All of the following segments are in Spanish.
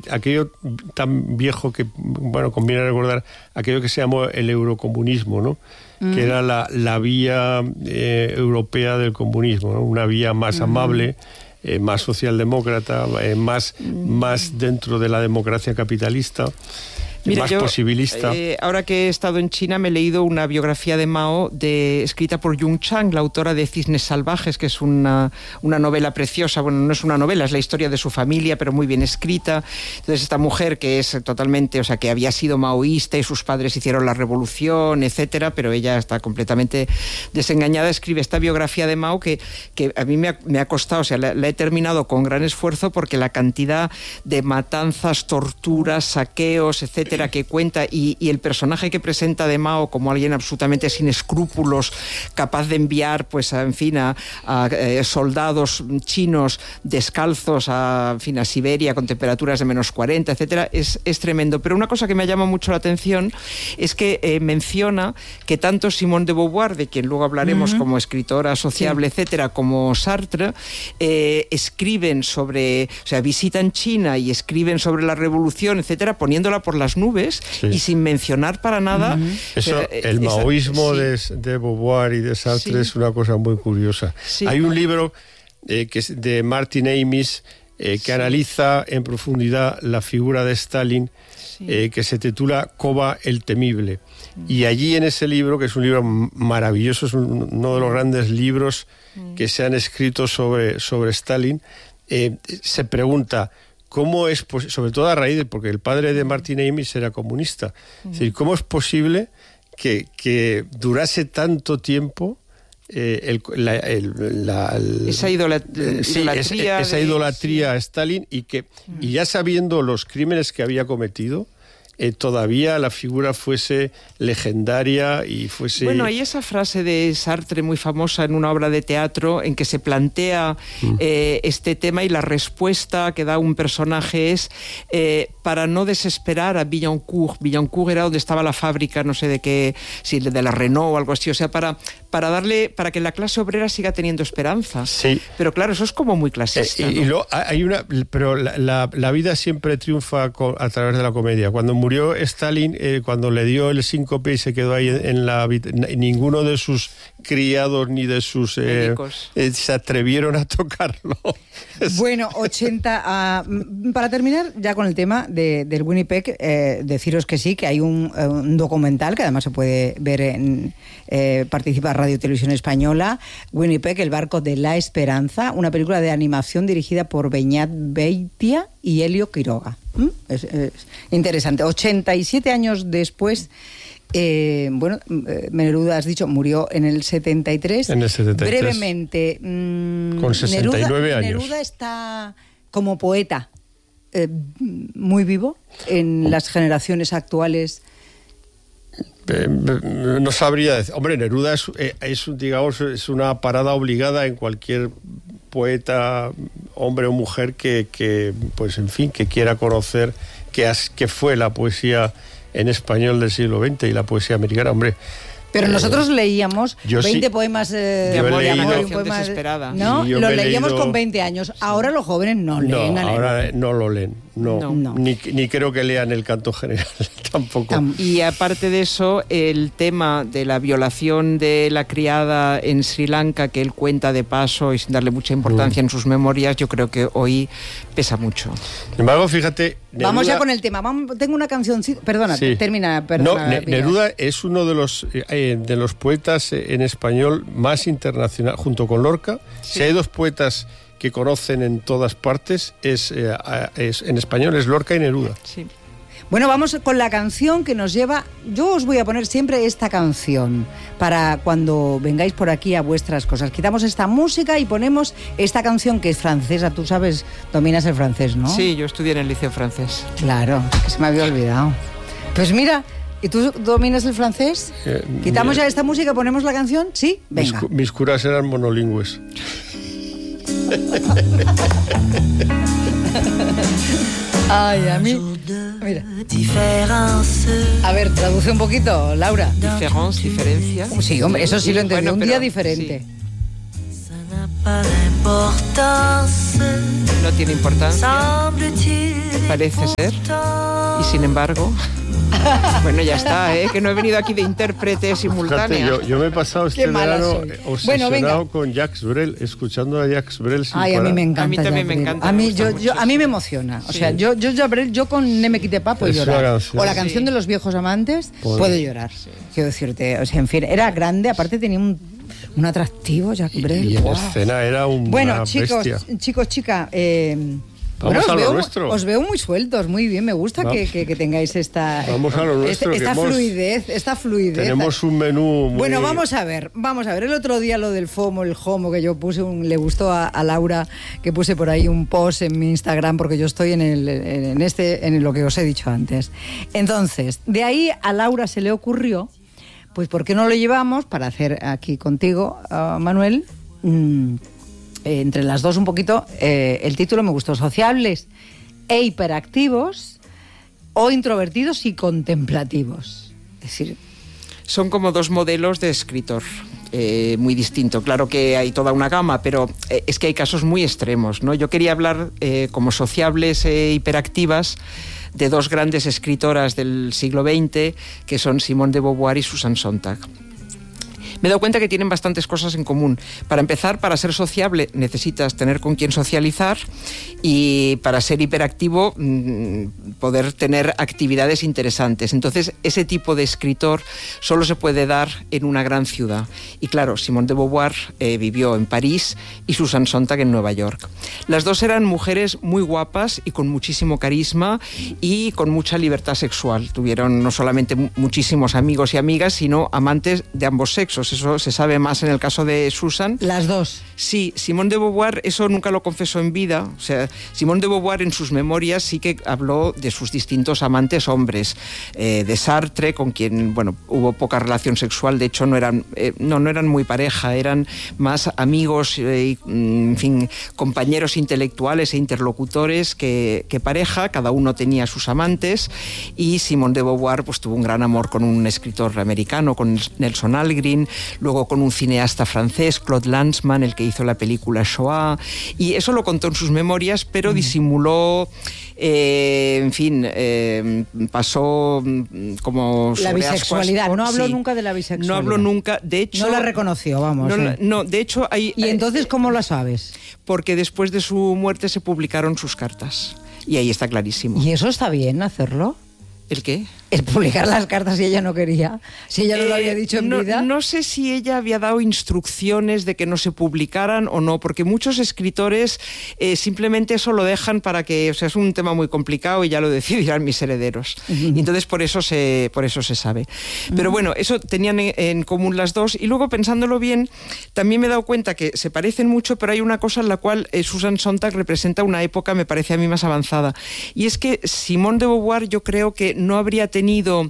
aquello tan viejo que, bueno, conviene recordar aquello que se llamó el eurocomunismo, ¿no? Que era la vía europea del comunismo, ¿no? Una vía más amable, más socialdemócrata, más dentro de la democracia capitalista. Mira, más posibilista. Ahora que he estado en China me he leído una biografía de Mao escrita por Yung Chang, la autora de Cisnes Salvajes, que es una novela preciosa. Bueno, no es una novela, es la historia de su familia, pero muy bien escrita. Entonces esta mujer que es totalmente, o sea, que había sido maoísta y sus padres hicieron la revolución, etcétera, pero ella está completamente desengañada, escribe esta biografía de Mao que a mí me ha costado, o sea, la he terminado con gran esfuerzo porque la cantidad de matanzas, torturas, saqueos, etcétera, que cuenta y el personaje que presenta de Mao como alguien absolutamente sin escrúpulos, capaz de enviar pues a soldados chinos descalzos a Siberia con temperaturas de -40, etcétera, es tremendo. Pero una cosa que me llama mucho la atención es que menciona que tanto Simone de Beauvoir, de quien luego hablaremos como escritora sociable, etcétera, como Sartre, escriben sobre, o sea, visitan China y escriben sobre la revolución, etcétera, poniéndola por las nubes y sin mencionar para nada. Eso, el maoísmo de Beauvoir y de Sartre es una cosa muy curiosa. Hay un libro que es de Martin Amis que analiza en profundidad la figura de Stalin, que se titula Koba el Temible. Y allí en ese libro, que es un libro maravilloso, es uno de los grandes libros que se han escrito sobre Stalin, se pregunta cómo es, sobre todo a raíz porque el padre de Martin Amis era comunista, es decir, cómo es posible que durase tanto tiempo esa idolatría a Stalin y ya sabiendo los crímenes que había cometido, todavía la figura fuese legendaria y fuese... Bueno, hay esa frase de Sartre muy famosa en una obra de teatro en que se plantea este tema y la respuesta que da un personaje es para no desesperar a Billancourt. Billancourt era donde estaba la fábrica, no sé de qué, si de la Renault o algo así, o sea, para que la clase obrera siga teniendo esperanza. Sí. Pero claro, eso es como muy clasista, ¿no? Y luego pero la vida siempre triunfa a través de la comedia. Cuando murió Stalin, cuando le dio el síncope y se quedó ahí ninguno de sus criados ni de sus se atrevieron a tocarlo. Bueno, 80... para terminar ya con el tema del Winnipeg, deciros que sí, que hay un documental que además se puede ver participa Radio y Televisión Española, Winnipeg, el barco de la esperanza, una película de animación dirigida por Beñat Beitia y Helio Quiroga. Es interesante. 87 años después, Neruda, has dicho, murió en el 73. En el 73. Brevemente, con 69 años. Neruda está como poeta muy vivo en las generaciones actuales. No sabría decir. Hombre, Neruda es una parada obligada en cualquier poeta, hombre o mujer que pues en fin, que quiera conocer qué fue la poesía en español del siglo XX y la poesía americana, hombre. Pero nosotros leíamos 20 poemas de amor y poemas desesperada. ¿no? Lo leíamos con 20 años. Ahora los jóvenes no leen. No, ahora no lo leen. No. Ni creo que lean el canto general tampoco. Y aparte de eso, el tema de la violación de la criada en Sri Lanka, que él cuenta de paso y sin darle mucha importancia en sus memorias, yo creo que hoy pesa mucho. Sin embargo, fíjate... Neruda, vamos ya con el tema. Tengo una canción... Perdona, termina. Neruda es uno de los poetas en español más internacional, junto con Lorca. Si hay dos poetas que conocen en todas partes, en español es Lorca y Neruda. Sí. Bueno, vamos con la canción que nos lleva... Yo os voy a poner siempre esta canción para cuando vengáis por aquí a vuestras cosas. Quitamos esta música y ponemos esta canción que es francesa. Tú sabes, dominas el francés, ¿no? Sí, yo estudié en el liceo francés. Claro, que se me había olvidado. Pues mira... ¿Y tú dominas el francés? ¿Quitamos ya esta música y ponemos la canción? ¿Sí? Venga. Mis curas eran monolingües. Ay, a mí... Mira. A ver, traduce un poquito, Laura. Diferencia. Sí, hombre, eso sí lo entendí. Un día diferente. Sí. No tiene importancia. Parece ser. Y sin embargo... Bueno, ya está, que no he venido aquí de intérprete simultánea. Fíjate, yo me he pasado este verano obsesionado con Jacques Brel, escuchando a Jacques Brel sin parar. A mí me encanta. A mí también me encanta. A mí me emociona. O sea, yo Brel, yo con Ne me quite pa puedo llorar. O la canción de los viejos amantes, puedo llorar. Quiero decirte, o sea, en fin, era grande, aparte tenía un atractivo Jacques Brel. Y en escena era un bestia. Chicos, chica, vamos a lo nuestro. Os veo muy sueltos, muy bien. Me gusta que tengáis esta fluidez. Tenemos un menú muy... Bueno, vamos a ver. El otro día lo del FOMO, el JOMO, que yo puse, le gustó a Laura, que puse por ahí un post en mi Instagram, porque yo estoy en lo que os he dicho antes. Entonces, de ahí a Laura se le ocurrió, pues ¿por qué no lo llevamos para hacer aquí contigo, Manuel? Entre las dos un poquito, el título me gustó: sociables e hiperactivos o introvertidos y contemplativos. Es decir, son como dos modelos de escritor muy distintos. Claro que hay toda una gama, pero es que hay casos muy extremos, ¿no? Yo quería hablar como sociables e hiperactivas de dos grandes escritoras del siglo XX, que son Simone de Beauvoir y Susan Sontag. Me he dado cuenta que tienen bastantes cosas en común. Para empezar, para ser sociable necesitas tener con quién socializar, y para ser hiperactivo poder tener actividades interesantes. Entonces, ese tipo de escritor solo se puede dar en una gran ciudad. Y claro, Simone de Beauvoir vivió en París y Susan Sontag en Nueva York. Las dos eran mujeres muy guapas y con muchísimo carisma y con mucha libertad sexual. Tuvieron no solamente muchísimos amigos y amigas, sino amantes de ambos sexos. Eso se sabe más en el caso de Susan. Las dos. Sí, Simone de Beauvoir eso nunca lo confesó en vida. O sea, Simone de Beauvoir en sus memorias sí que habló de sus distintos amantes hombres. De Sartre, con quien, bueno, hubo poca relación sexual. De hecho, no eran muy pareja, eran más amigos, en fin, compañeros intelectuales e interlocutores que pareja. Cada uno tenía sus amantes. Y Simone de Beauvoir pues tuvo un gran amor con un escritor americano, con Nelson Algren, luego con un cineasta francés, Claude Lanzmann, el que hizo la película Shoah, y eso lo contó en sus memorias, pero disimuló, en fin, pasó como la bisexualidad. Ascuas. No habló Sí. nunca de la bisexualidad. No habló nunca, de hecho... No la reconoció, vamos. No, de hecho hay... ¿Y entonces cómo la sabes? Porque después de su muerte se publicaron sus cartas, y ahí está clarísimo. ¿Y eso está bien hacerlo? ¿El qué? El publicar las cartas si ella no quería, si ella no lo había dicho en vida. No sé si ella había dado instrucciones de que no se publicaran o no, porque muchos escritores simplemente eso lo dejan para que, o sea, es un tema muy complicado y ya lo decidirán mis herederos. Y entonces por eso se sabe. Pero bueno, eso tenían en común las dos, y luego pensándolo bien, también me he dado cuenta que se parecen mucho, pero hay una cosa en la cual Susan Sontag representa una época, me parece a mí, más avanzada, y es que Simone de Beauvoir yo creo que no habría tenido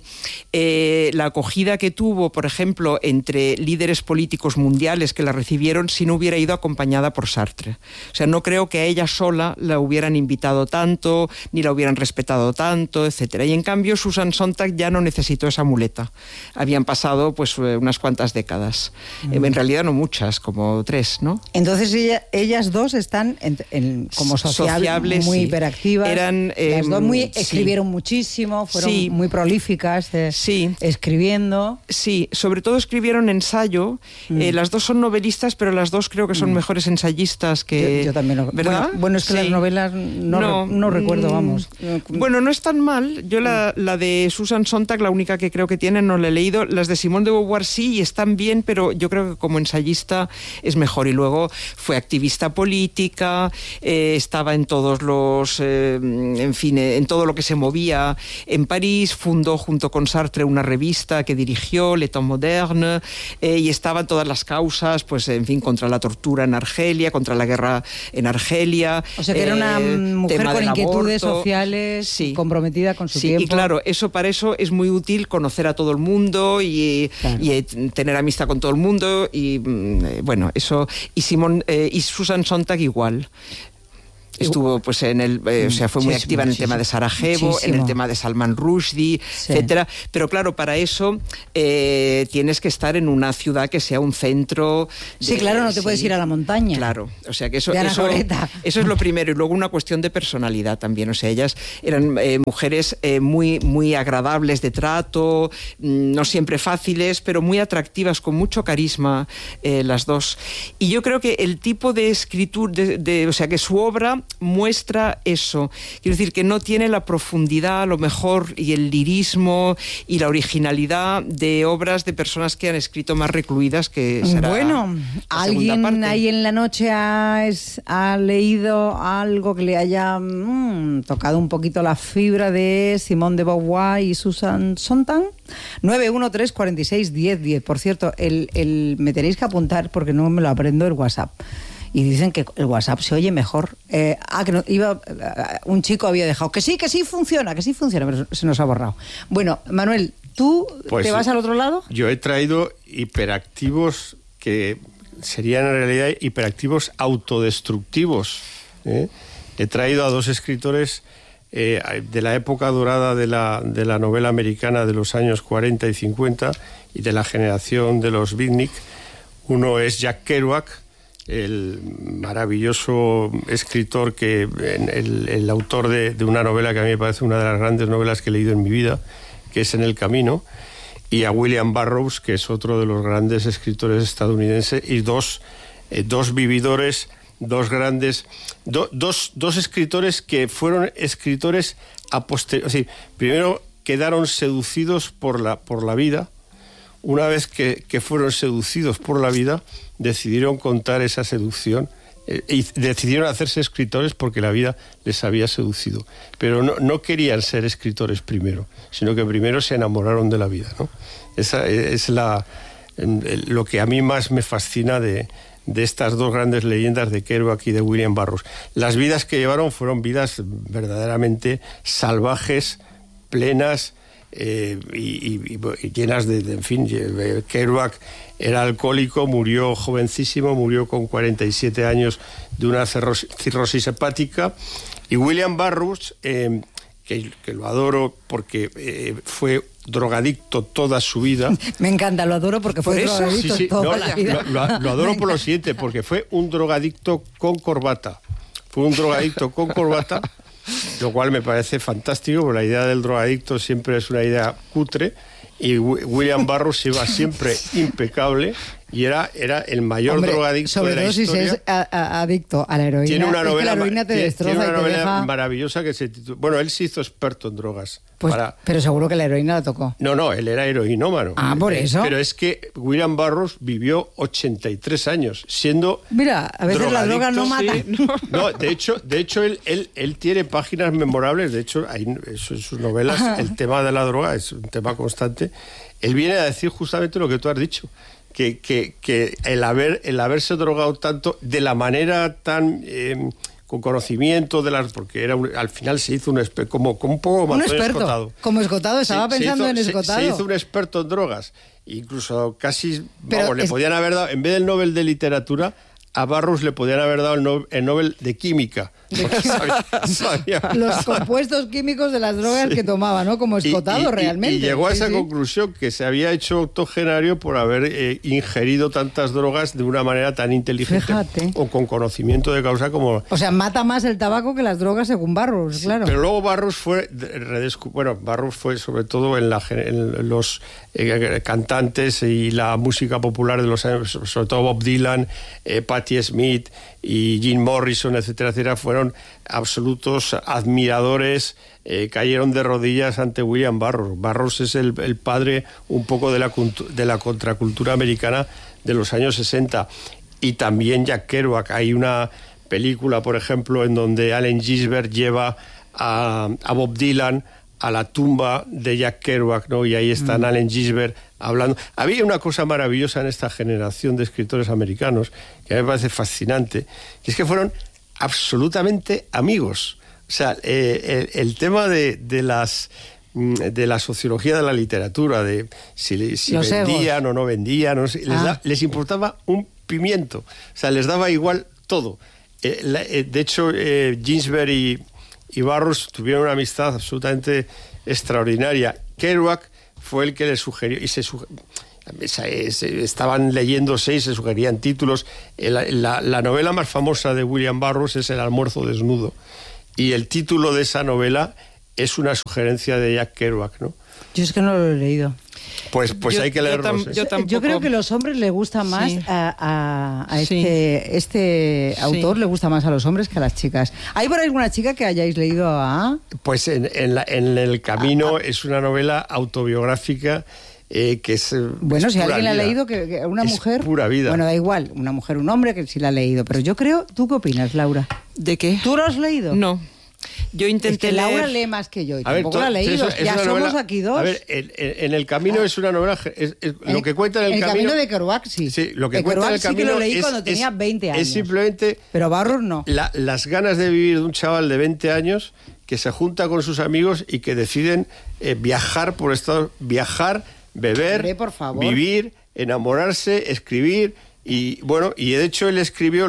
la acogida que tuvo, por ejemplo, entre líderes políticos mundiales que la recibieron si no hubiera ido acompañada por Sartre. O sea, no creo que a ella sola la hubieran invitado tanto, ni la hubieran respetado tanto, etcétera. Y en cambio, Susan Sontag ya no necesitó esa muleta. Habían pasado pues unas cuantas décadas. En realidad no muchas, como 3, ¿no? Entonces ellas dos están como sociables, muy hiperactivas. Eran, las dos escribieron muchísimo, fueron muy prolíficas escribiendo. Sí, sobre todo escribieron ensayo. Las dos son novelistas, pero las dos creo que son mejores ensayistas que... Yo también lo... ¿Verdad? Bueno, es que las novelas no recuerdo, vamos. Bueno, no es tan mal. Yo la de Susan Sontag, la única que creo que tiene, no la he leído. Las de Simone de Beauvoir sí, y están bien, pero yo creo que como ensayista es mejor. Y luego fue activista política, estaba en todos los... en fin, en todo lo que se movía en París, fundó junto con Sartre una revista que dirigió, Le Temps Moderne, y estaban todas las causas, pues en fin, contra la tortura en Argelia, contra la guerra en Argelia. O sea que era una mujer con inquietudes sociales, comprometida con su tiempo. Y claro, para eso es muy útil conocer a todo el mundo y tener amistad con todo el mundo, y bueno, eso, y Susan Sontag igual. Estuvo pues en el, o sea, fue muy activa en el tema de Sarajevo, en el tema de Salman Rushdie, etcétera. Pero claro, para eso tienes que estar en una ciudad que sea un centro. Sí, claro, no te puedes ir a la montaña. Claro, o sea que eso es lo primero. Y luego una cuestión de personalidad también. O sea, ellas eran mujeres muy agradables de trato, no siempre fáciles, pero muy atractivas, con mucho carisma, las dos. Y yo creo que el tipo de escritura, o sea, que su obra muestra eso. Quiero decir que no tiene la profundidad, a lo mejor, y el lirismo y la originalidad de obras de personas que han escrito más recluidas, que será bueno, ¿alguien ahí en la noche ha leído algo que le haya tocado un poquito la fibra de Simone de Beauvoir y Susan Sontag? 913461010. Por cierto, me tenéis que apuntar porque no me lo aprendo el WhatsApp. Y dicen que el WhatsApp se oye mejor. Un chico había dejado que sí funciona, pero se nos ha borrado. Bueno, Manuel, ¿tú te vas al otro lado? Yo he traído hiperactivos que serían en realidad hiperactivos autodestructivos. He traído a dos escritores de la época dorada de la novela americana de los años 40 y 50 y de la generación de los beatnik. Uno es Jack Kerouac, el maravilloso escritor, el autor de una novela que a mí me parece una de las grandes novelas que he leído en mi vida, que es En el camino, y a William Burroughs, que es otro de los grandes escritores estadounidenses, y dos vividores, dos escritores que fueron escritores a posteriori. O sea, primero quedaron seducidos por la vida. Una vez que fueron seducidos por la vida, decidieron contar esa seducción y decidieron hacerse escritores porque la vida les había seducido. Pero no querían ser escritores primero, sino que primero se enamoraron de la vida, ¿no? Esa es lo que a mí más me fascina de estas dos grandes leyendas de Kerouac y de William Burroughs. Las vidas que llevaron fueron vidas verdaderamente salvajes, plenas, y llenas en fin. Kerouac era alcohólico, murió jovencísimo, murió con 47 años de una cirrosis hepática, y William Burroughs, que lo adoro porque fue drogadicto toda su vida. Me encanta, lo adoro porque fue drogadicto toda la vida. Lo adoro por lo siguiente, porque fue un drogadicto con corbata. Lo cual me parece fantástico, porque la idea del drogadicto siempre es una idea cutre, y William Burroughs iba siempre impecable y era el mayor drogadicto de la historia. Sobre todo si es adicto a la heroína. Tiene una novela, la heroína te destroza, tiene una y te novela deja... maravillosa que se titula... Bueno, él se hizo experto en drogas. Pues, pero seguro que la heroína la tocó. No, él era heroinómano. Por eso. Pero es que William Burroughs vivió 83 años siendo... Mira, a veces la droga no mata. Sí. No, de hecho él tiene páginas memorables. De hecho, en sus novelas el tema de la droga es un tema constante. Él viene a decir justamente lo que tú has dicho, que el haberse drogado tanto, de la manera tan... con conocimiento porque al final se hizo como un poco un experto, Escotado. Como Escotado, estaba pensando en Escotado. Se hizo un experto en drogas, incluso casi, le podían haber dado, en vez del Nobel de Literatura, a Burroughs le podían haber dado el Nobel de Química. Sabía. Los compuestos químicos de las drogas que tomaba, ¿no? Como Escotado, realmente. Y llegó a esa conclusión, que se había hecho octogenario por haber ingerido tantas drogas de una manera tan inteligente. Fíjate. O con conocimiento de causa como... O sea, mata más el tabaco que las drogas, según Burroughs, claro. Pero luego Burroughs fue sobre todo en los cantantes y la música popular de los años, sobre todo Bob Dylan, Patti Smith y Jim Morrison, etcétera, fueron absolutos admiradores, cayeron de rodillas ante William Burroughs. Burroughs es el padre un poco de la contracultura americana de los años 60. Y también Jack Kerouac. Hay una película, por ejemplo, en donde Allen Ginsberg lleva a Bob Dylan a la tumba de Jack Kerouac, ¿no? Y ahí están Allen Ginsberg hablando. Había una cosa maravillosa en esta generación de escritores americanos que a mí me parece fascinante, que es que fueron absolutamente amigos. O sea, el tema de la sociología de la literatura, de si vendían o no vendían, les importaba un pimiento. O sea, les daba igual todo. De hecho, Ginsberg y Burroughs tuvieron una amistad absolutamente extraordinaria. Kerouac fue el que le sugirió, y estaban leyéndose y se sugerían títulos. La novela más famosa de William Burroughs es El almuerzo desnudo, y el título de esa novela es una sugerencia de Jack Kerouac, ¿no? Yo es que no lo he leído. Pues hay que leerlo. Yo creo que los hombres le gusta más a este autor, le gusta más a los hombres que a las chicas. ¿Hay por ahí alguna chica que hayáis leído a...? Pues en El camino es una novela autobiográfica que es... Bueno, es si pura alguien la ha vida. leído, que una Es mujer... pura vida. Bueno, da igual, una mujer, un hombre, que sí la ha leído. Pero yo creo... ¿Tú qué opinas, Laura? ¿De qué? ¿Tú lo has leído? No. Yo intenté leer... Laura lee más que yo y A ver, tampoco la ha leído. es Ya una somos novela, aquí dos. A ver, en El camino es una novela... lo que cuenta en El camino... de Kerouac, sí. Sí, lo que de cuenta en El Kerouac sí camino que lo leí es, cuando tenía 20 años. Es simplemente... Pero Burroughs no. Las ganas de vivir de un chaval de 20 años que se junta con sus amigos y que deciden viajar por Estados... Viajar, beber, Hombre, por favor. vivir, enamorarse, escribir... Y bueno, y de hecho él escribió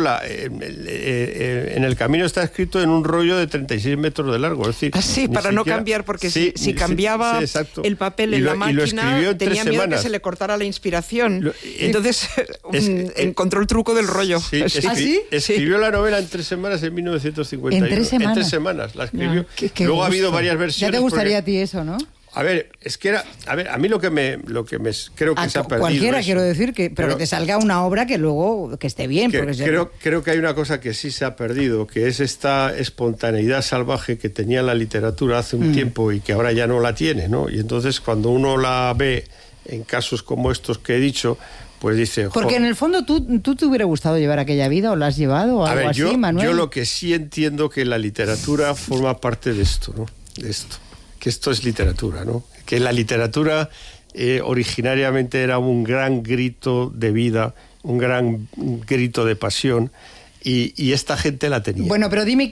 en El camino está escrito en un rollo de 36 metros de largo. Es decir, sí, para no cambiar, porque si cambiaba el papel en la máquina, tenía miedo que se le cortara la inspiración. Entonces encontró el truco del rollo. Sí, escribió la novela en 3 semanas en 1951. ¿En 3 semanas? En 3 semanas la escribió. Qué Luego gusto. ha habido varias versiones. Ya te gustaría a ti eso, ¿no? A ver, es que a mí lo que me creo que se ha perdido. Cualquiera, es, quiero decir, pero que te salga una obra que luego que esté bien. Creo que hay una cosa que sí se ha perdido, que es esta espontaneidad salvaje que tenía la literatura hace un tiempo y que ahora ya no la tiene, ¿no? Y entonces cuando uno la ve en casos como estos que he dicho, pues dice... Porque en el fondo tú te hubiera gustado llevar aquella vida o la has llevado o algo así, Manuel. Yo lo que sí entiendo que la literatura forma parte de esto, ¿no? De esto. Que esto es literatura, ¿no? Que la literatura originariamente era un gran grito de vida, un gran grito de pasión, y esta gente la tenía. Bueno, pero dime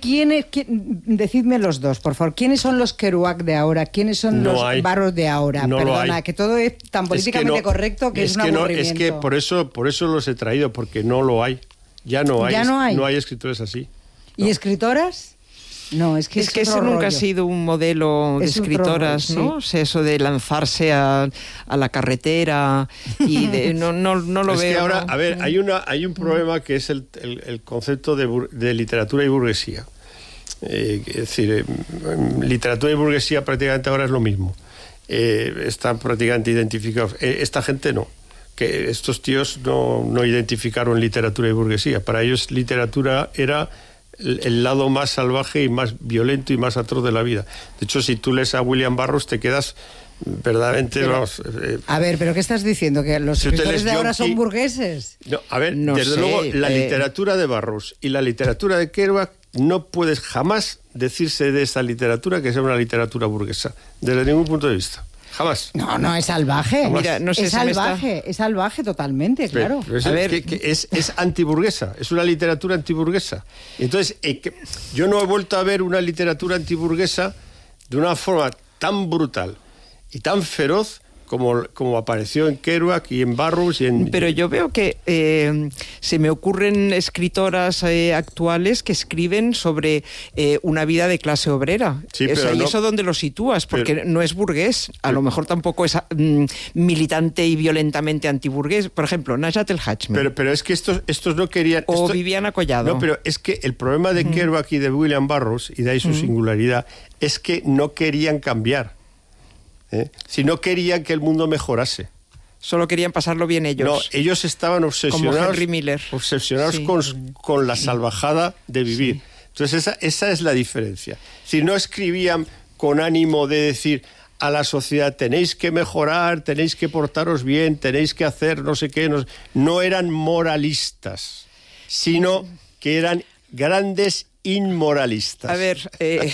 decidme los dos, por favor. ¿Quiénes son los Kerouac de ahora? ¿Quiénes son los Burroughs de ahora? No. Perdona, que todo es tan políticamente correcto que es un aburrimiento. Es que por eso los he traído, porque no lo hay. Ya no hay. No hay escritores así. ¿Y escritoras? No, es que eso nunca ha sido un modelo de escritoras, ¿no? O sea, eso de lanzarse a la carretera y no lo veo. Es que ahora, ¿no? a ver, hay un problema que es el concepto de literatura y burguesía. Es decir, literatura y burguesía prácticamente ahora es lo mismo. Están prácticamente identificados. Esta gente no. Que estos tíos no identificaron literatura y burguesía. Para ellos literatura era el lado más salvaje y más violento y más atroz de la vida. De hecho, si tú lees a William Burroughs te quedas verdaderamente... a ver, ¿pero qué estás diciendo? ¿Que los escritores de ahora son burgueses? No, a ver, desde luego, la literatura de Burroughs y la literatura de Kerouac no puedes jamás decirse de esta literatura que sea una literatura burguesa, desde ningún punto de vista. Jamás. No, es salvaje. Mira, no sé es salvaje totalmente, claro. Pero es antiburguesa, es una literatura antiburguesa. Entonces, yo no he vuelto a ver una literatura antiburguesa de una forma tan brutal y tan feroz como apareció en Kerouac y en Burroughs Pero yo veo que se me ocurren escritoras actuales que escriben sobre una vida de clase obrera. Sí, ¿Y eso dónde lo sitúas? Porque no es burgués, a lo mejor tampoco es militante y violentamente antiburgués. Por ejemplo, Najat El Hachmi. Pero es que estos no querían... O Viviana Collado. No, pero es que el problema de Kerouac y de William Burroughs, y de ahí su singularidad, es que no querían cambiar. Si no querían que el mundo mejorase. Solo querían pasarlo bien ellos. No, ellos estaban obsesionados, como Henry Miller. Obsesionados con la salvajada de vivir. Sí. Entonces esa es la diferencia. Si no escribían con ánimo de decir a la sociedad tenéis que mejorar, tenéis que portaros bien, tenéis que hacer no sé qué, no eran moralistas, sino que eran grandes inmoralistas. A ver,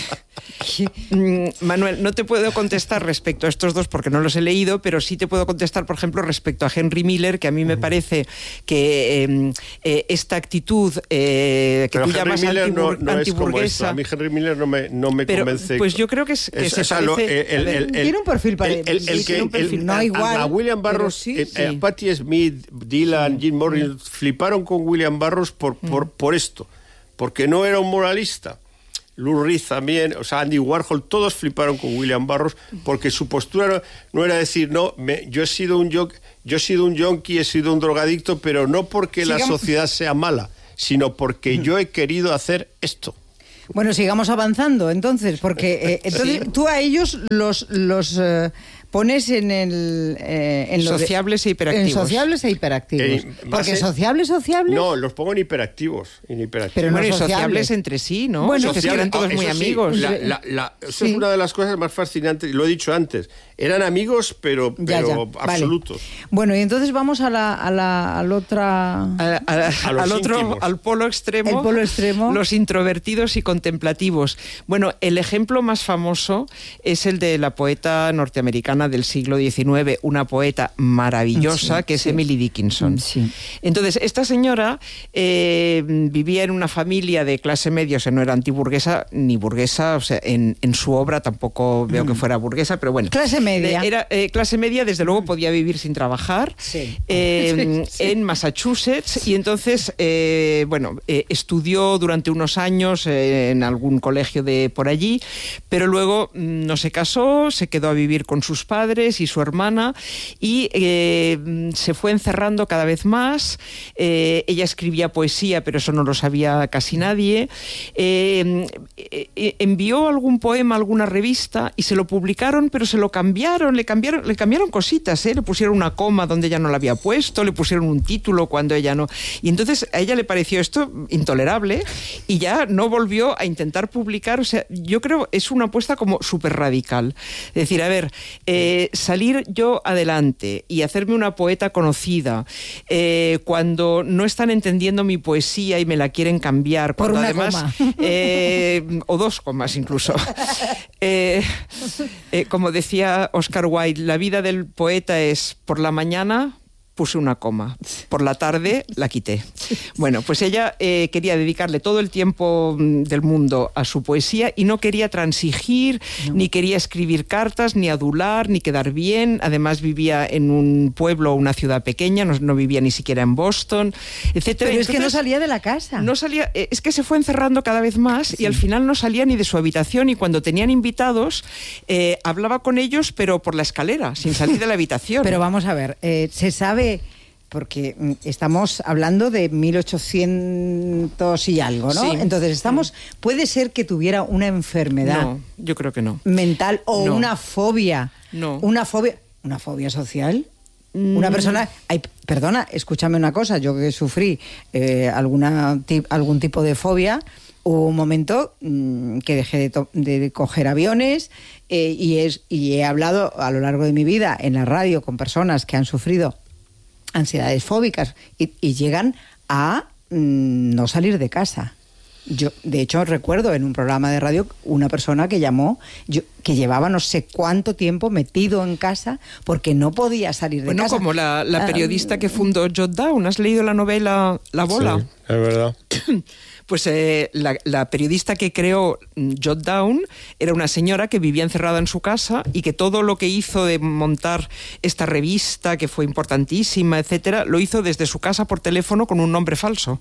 Manuel, no te puedo contestar respecto a estos dos porque no los he leído, pero sí te puedo contestar, por ejemplo, respecto a Henry Miller, que a mí me parece que esta actitud que pero tú Henry llamas Miller antiburguesa... A mí Henry Miller no me convence. Pues yo creo que se parece... Tiene un perfil no igual. A William Burroughs, a Patti Smith, Dylan, Jim Morrison fliparon con William Burroughs por esto. porque no era un moralista. Lou Reed también, o sea, Andy Warhol, todos fliparon con William Burroughs porque su postura no era decir, yo he sido un yonki, he sido un drogadicto, pero no porque la sociedad sea mala, sino porque yo he querido hacer esto. Bueno, sigamos avanzando entonces, porque tú a ellos los pones en sociables e hiperactivos. En sociables e hiperactivos. Porque sociables. No, los pongo en hiperactivos. Pero bueno, y sociables entre sí, ¿no? Bueno, que eran todos muy amigos. Eso es una de las cosas más fascinantes, lo he dicho antes. Eran amigos, pero absolutos. Vale. Bueno, y entonces vamos al polo extremo. El polo extremo. Los introvertidos y contemplativos. Bueno, el ejemplo más famoso es el de la poeta norteamericana del siglo XIX, una poeta maravillosa que es Emily Dickinson. Sí. Entonces, esta señora vivía en una familia de clase media, o sea, no era antiburguesa ni burguesa, o sea, en su obra tampoco veo que fuera burguesa, pero bueno. Clase media. Era clase media, desde luego podía vivir sin trabajar en Massachusetts, y entonces, estudió durante unos años en algún colegio de por allí, pero luego no se casó, se quedó a vivir con sus padres y su hermana, y se fue encerrando cada vez más. Ella escribía poesía, pero eso no lo sabía casi nadie. Envió algún poema a alguna revista y se lo publicaron, pero se lo le cambiaron cositas, le pusieron una coma donde ella no la había puesto, le pusieron un título cuando ella no. Y entonces a ella le pareció esto intolerable y ya no volvió a intentar publicar. O sea, yo creo es una apuesta como súper radical. Es decir, a ver, salir yo adelante y hacerme una poeta conocida cuando no están entendiendo mi poesía y me la quieren cambiar. Por una además, coma. O 2 comas incluso. Como decía Oscar Wilde, la vida del poeta es: por la mañana puse una coma, por la tarde la quité. Bueno, pues ella quería dedicarle todo el tiempo del mundo a su poesía y no quería transigir, ni quería escribir cartas, ni adular, ni quedar bien. Además vivía en un pueblo o una ciudad pequeña, no vivía ni siquiera en Boston, etcétera. Pero es que no salía de la casa. No salía, es que se fue encerrando cada vez más y al final no salía ni de su habitación, y cuando tenían invitados hablaba con ellos, pero por la escalera, sin salir de la habitación. Pero vamos a ver, se sabe, porque estamos hablando de 1800 y algo, ¿no? Sí. Entonces puede ser que tuviera una enfermedad. No, yo creo que no. Mental o No. una fobia. No. Una fobia social. Una persona... perdona, escúchame una cosa. Yo que sufrí algún tipo de fobia, hubo un momento que dejé de coger aviones y he hablado a lo largo de mi vida en la radio con personas que han sufrido ansiedades fóbicas y llegan a no salir de casa. Yo, de hecho, recuerdo en un programa de radio una persona que llamó, que llevaba no sé cuánto tiempo metido en casa porque no podía salir de casa. Bueno, como la periodista que fundó Jot Down. ¿Has leído la novela La Bola? Sí, es verdad. Pues la periodista que creó Jot Down era una señora que vivía encerrada en su casa y que todo lo que hizo de montar esta revista, que fue importantísima, etcétera, lo hizo desde su casa por teléfono con un nombre falso.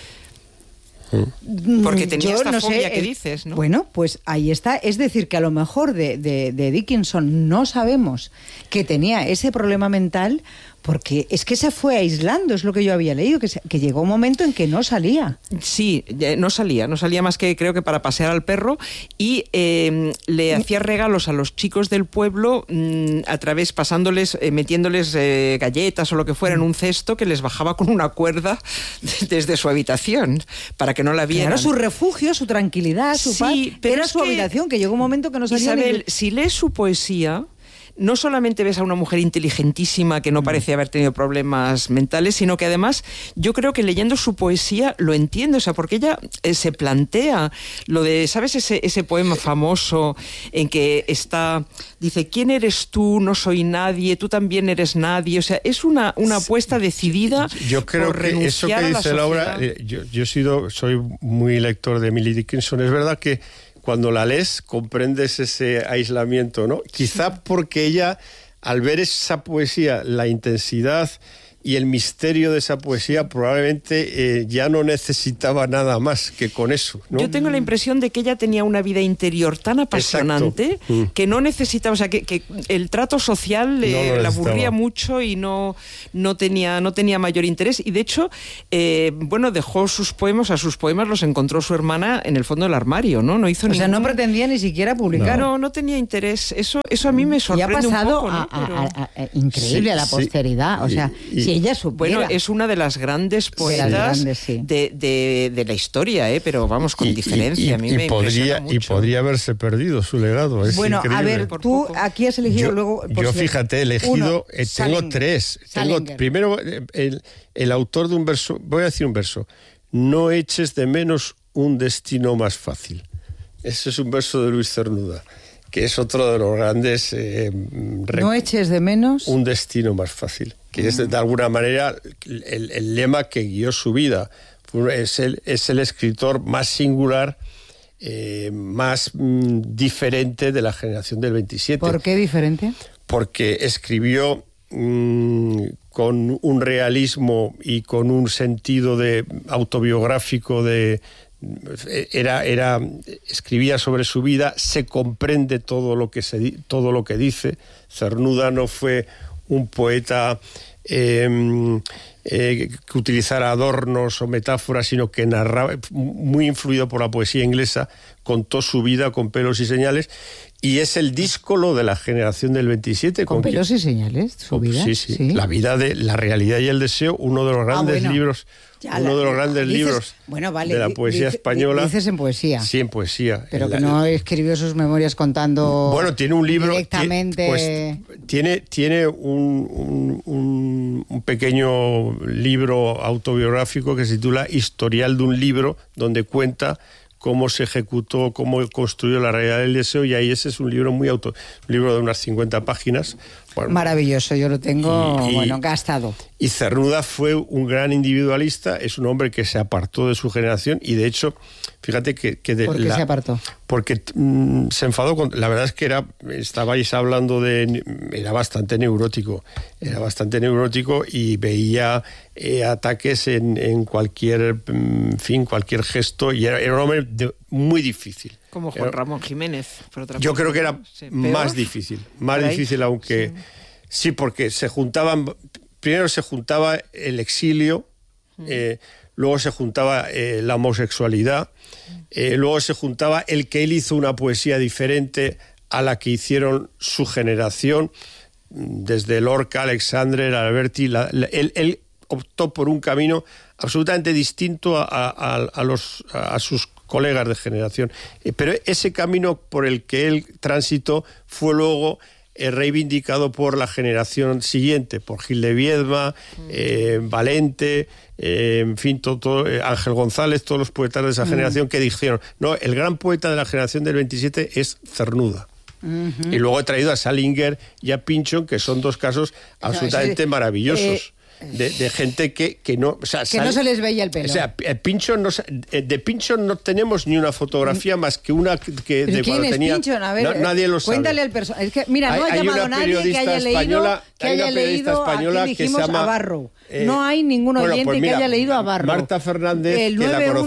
Porque tenía esta fobia que dices, ¿no? Bueno, pues ahí está. Es decir, que a lo mejor de Dickinson no sabemos que tenía ese problema mental, porque es que se fue aislando, es lo que yo había leído, que llegó un momento en que no salía. Sí, no salía más que creo que para pasear al perro, y le hacía regalos a los chicos del pueblo pasándoles, metiéndoles galletas o lo que fuera en un cesto que les bajaba con una cuerda desde su habitación para que no la vieran. Claro, su refugio, su tranquilidad, su paz, pero era su habitación, que llegó un momento que no salía. Isabel, si lees su poesía, no solamente ves a una mujer inteligentísima que no parece haber tenido problemas mentales, sino que además yo creo que leyendo su poesía lo entiende, o sea, porque ella se plantea lo de, ¿sabes ese poema famoso en que dice, ¿quién eres tú? No soy nadie, tú también eres nadie. O sea, es una apuesta decidida. Yo creo por que eso que dice Laura, yo soy muy lector de Emily Dickinson. Es verdad que cuando la lees comprendes ese aislamiento, ¿no? Quizá porque ella, al ver esa poesía, la intensidad y el misterio de esa poesía probablemente ya no necesitaba nada más que con eso, ¿no? Yo tengo la impresión de que ella tenía una vida interior tan apasionante que no necesitaba, o sea, que el trato social la aburría mucho y no tenía mayor interés. Y de hecho, dejó a sus poemas los encontró su hermana en el fondo del armario, ¿no? No hizo O sea, no pretendía ni siquiera publicar. No tenía interés. Eso a mí me sorprende un poco. Y ha pasado increíble a la posteridad. O sea, si ella supiera. Bueno, es una de las grandes poetas de la historia, pero vamos, con diferencia. A mí me impresiona mucho. Y podría haberse perdido su legado. Es increíble. A ver, tú aquí has elegido luego... Yo fíjate, he elegido... tengo tres. Primero, el autor de un verso... Voy a decir un verso. No eches de menos un destino más fácil. Ese es un verso de Luis Cernuda, que es otro de los grandes... no eches de menos... Un destino más fácil, que es de alguna manera el lema que guió su vida. Es el escritor más singular, más diferente de la generación del 27. ¿Por qué diferente? Porque escribió con un realismo y con un sentido autobiográfico escribía sobre su vida, se comprende todo lo que dice. Cernuda no fue un poeta que utilizara adornos o metáforas, sino que narraba, muy influido por la poesía inglesa, contó su vida con pelos y señales, y es el díscolo de la generación del 27. ¿Con pelos y señales? ¿Su vida? Sí. La vida de la realidad y el deseo, uno de los grandes libros... libros de la poesía española. Dices en poesía. Sí, en poesía. Pero que no escribió sus memorias contando. Bueno, tiene un libro directamente. Tiene un pequeño libro autobiográfico que se titula Historial de un libro, donde cuenta cómo se ejecutó, cómo construyó la realidad del deseo, y ahí ese es un libro un libro de unas 50 páginas. Bueno, maravilloso, yo lo tengo gastado. Y Cernuda fue un gran individualista, es un hombre que se apartó de su generación, y de hecho, fíjate que ¿Por qué se apartó? Porque se enfadó la verdad es que estabais hablando era bastante neurótico y veía ataques en cualquier cualquier gesto, y era un hombre muy difícil. Como Juan Ramón Jiménez, por otra parte. Yo creo que era más difícil, aunque sí, porque primero se juntaba el exilio, luego se juntaba la homosexualidad, luego se juntaba el que él hizo una poesía diferente a la que hicieron su generación, desde Lorca, Alexandre, Alberti. Él optó por un camino absolutamente distinto a sus colegas de generación, pero ese camino por el que él transitó fue luego reivindicado por la generación siguiente, por Gil de Viedma, Valente, Ángel González, todos los poetas de esa generación que dijeron, no, el gran poeta de la generación del 27 es Cernuda. Y luego he traído a Salinger y a Pynchon, que son dos casos absolutamente maravillosos. De gente que no... O sea, que no se les veía el pelo. O sea, de Pynchon no tenemos ni una fotografía más que una que de cuando tenía... Pynchon? A ver, nadie lo sabe. Cuéntale al personaje. Es que, mira, no ha llamado nadie que haya leído española aquí dijimos que se llama, a Barrow. No hay ningún oyente que haya leído a Barrow. Marta Fernández, el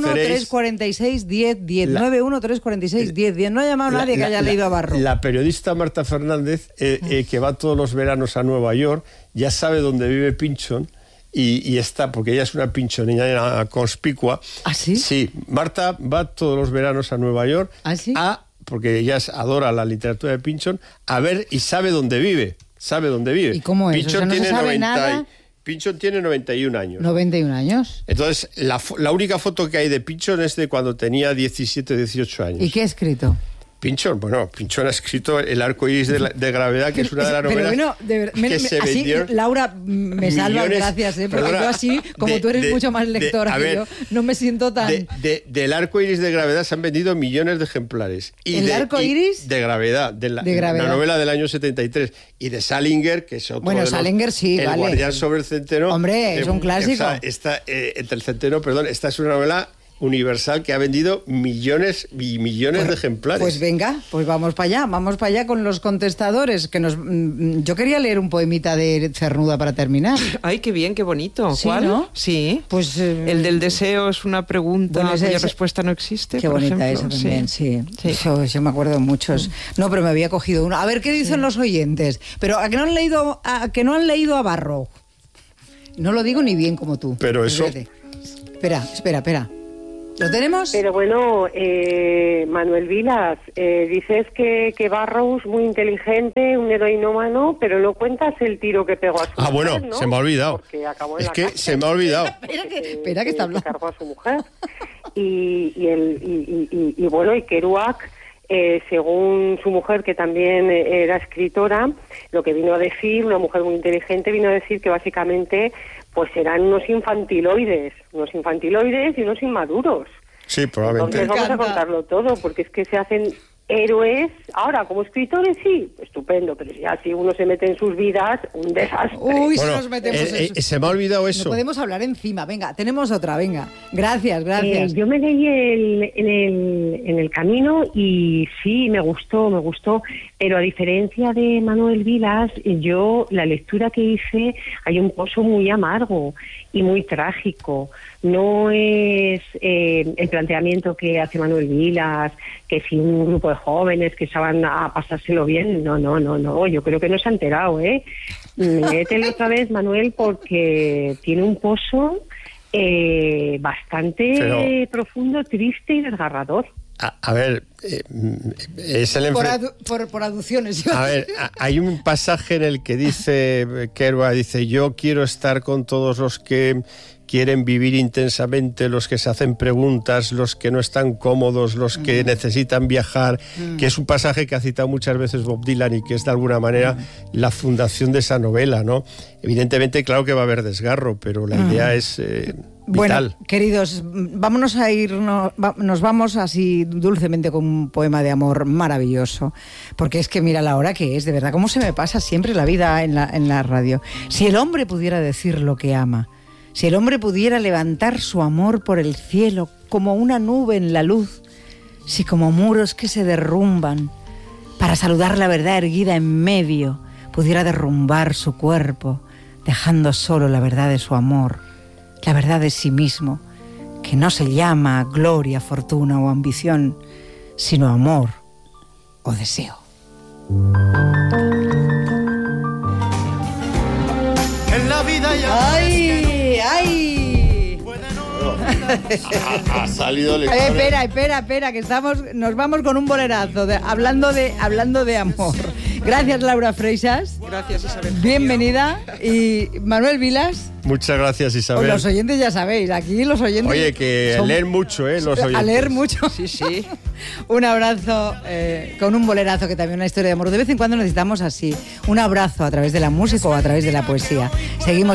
913461010. 913461010. No ha llamado nadie que haya leído a Barrow. La periodista Marta Fernández, que va todos los veranos a Nueva York, ya sabe dónde vive Pynchon y está, porque ella es una pinchonina conspicua. ¿Ah, sí? Sí, Marta va todos los veranos a Nueva York, ¿ah, sí? Porque ella adora la literatura de Pynchon, a ver, y sabe dónde vive. ¿Y cómo es? Pynchon no tiene se sabe nada. Pynchon tiene 91 años. 91 años. Entonces, la única foto que hay de Pynchon es de cuando tenía 17, 18 años. ¿Y qué ha escrito? Pynchon ha escrito El arco iris de gravedad, que es una de las novelas que se vendió. Laura, me salvas, gracias, porque yo así, como tú eres mucho más lectora que yo, no me siento tan... Del arco iris de gravedad se han vendido millones de ejemplares. ¿El arco iris? De gravedad, la novela del año 73. Y de Salinger, que es otro de los... Salinger sí, El guardián sobre el centeno. Hombre, es un clásico. Esta es una novela universal que ha vendido millones y millones de ejemplares. Pues venga, pues vamos para allá con los contestadores. Yo quería leer un poemita de Cernuda para terminar. Ay, qué bien, qué bonito. ¿Sí, ¿Cuál? no? Sí. Pues el del deseo es una pregunta cuya respuesta no existe. Qué por bonita ejemplo. esa también, sí. Yo me acuerdo de muchos. No, pero me había cogido uno. A ver qué dicen los oyentes. Pero ¿a que no han leído a Barrow? No lo digo ni bien como tú. Pero eso... Espera. ¿Lo tenemos? Pero bueno, Manuel Vilas, dices que Barrows muy inteligente, un heroinómano, pero no cuentas el tiro que pegó a su mujer, bueno, ¿no? se me ha olvidado. Porque acabó en es la que cárcel. se me ha olvidado. Espera que está hablando. Cargó a su mujer. Y bueno, y Kerouac, según su mujer, que también era escritora, lo que vino a decir, una mujer muy inteligente, vino a decir que básicamente pues eran unos infantiloides y unos inmaduros. Sí, probablemente. Entonces vamos a contarlo todo, porque es que se hacen héroes. Ahora, como escritores, sí, estupendo, pero ya si uno se mete en sus vidas, un desastre. Uy, bueno, nos metemos se me ha olvidado eso. No podemos hablar encima. Venga, tenemos otra, venga. Gracias. Yo me leí en el camino y sí, me gustó, pero a diferencia de Manuel Vilas, la lectura que hice, hay un pozo muy amargo y muy trágico. No es el planteamiento que hace Manuel Vilas, que si un grupo de jóvenes que estaban a pasárselo bien, no, yo creo que no se ha enterado, Léetelo otra vez, Manuel, porque tiene un pozo bastante profundo, triste y desgarrador. A ver, es el por aducciones. A ver, hay un pasaje en el que dice Kerouac, yo quiero estar con todos los que quieren vivir intensamente, los que se hacen preguntas, los que no están cómodos, los que necesitan viajar, que es un pasaje que ha citado muchas veces Bob Dylan y que es de alguna manera la fundación de esa novela, ¿no? Evidentemente, claro que va a haber desgarro, pero la idea es vital. Bueno, queridos, vámonos a ir, nos vamos así dulcemente con un poema de amor maravilloso, porque es que mira la hora que es, de verdad, cómo se me pasa siempre la vida en la radio. Si el hombre pudiera decir lo que ama, si el hombre pudiera levantar su amor por el cielo como una nube en la luz, si como muros que se derrumban, para saludar la verdad erguida en medio, pudiera derrumbar su cuerpo, dejando solo la verdad de su amor, la verdad de sí mismo, que no se llama gloria, fortuna o ambición, sino amor o deseo. En la vida ya... ¡Ay! Ha salido el... Espera, que nos vamos con un bolerazo, hablando de amor. Gracias, Laura Freixas. Gracias, Isabel. Bienvenida. Y Manuel Vilas. Muchas gracias, Isabel. Los oyentes ya sabéis, aquí los oyentes... Oye, que leer mucho, los oyentes. A leer mucho. Sí. Un abrazo con un bolerazo, que también es una historia de amor. De vez en cuando necesitamos así, un abrazo a través de la música o a través de la poesía. Seguimos